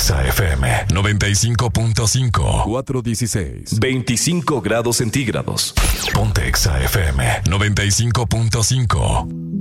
Exa FM 95.5. 416. 25 grados centígrados. Ponte Exa FM 95.5.